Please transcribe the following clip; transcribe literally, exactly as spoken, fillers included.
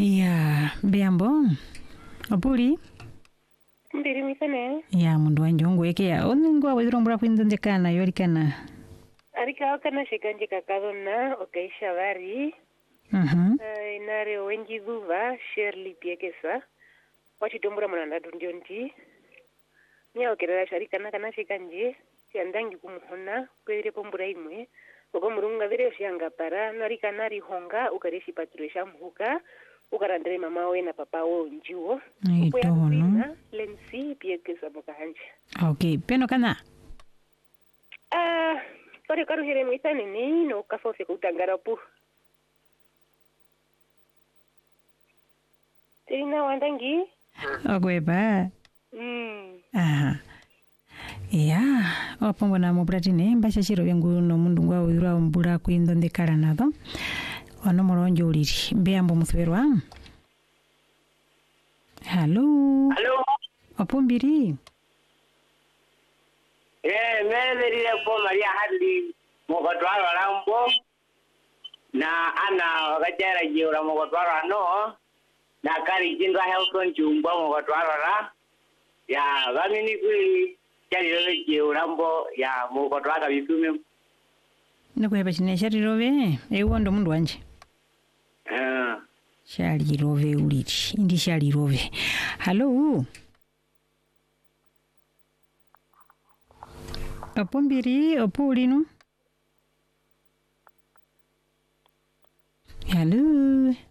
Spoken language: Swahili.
Ya, Biambo. Opuli? Mbiri misane. Ya, mundu wanje ongweke ya. Oningo awezirombora kwinzonzekana yolikana. Arika wakana shikanje kakadona okaisha bari. Mhm. Uh, inare wenji dhuva Shirley Piekesa. Wachitombora mwana ndio nti. Nya okerera sharika na kana shikanje. Siandangi kumuhona kwere pombura imwe. Uko murunga vire ushanga para narika nari honga ukareshi paturesha muhuka. Ukarandere mama we na papa wo njiwo. Itono. Lensi Piekesa mukahanje. Okay, peno kana. Ah, kore karu here mwitani ni no kafofe kutangara pu. Tina wandangi? Ogweba. Mm. Aha. Ya, opombo na mubratine mbasha shiro byangu no mundu ngwa uyura mbura kwindondekala natho. Ono moronjo uliri. Biambo muthwerwa. Hello. Hello. Opombiri. Eh, melerire ko Maria Hadli mokotwaro lambo na ana wakajara jiura mokotwaro no na kari jinga Helton jumba mokotwaro la ya gamini kui jari rove jiura mbo ya mokotwaro bitume Nakweba chine shari rove ewo ndo mundu wanje. eh Shari rove uliri. Indi shari rove. Hello. Opombiri opulinu. Hello.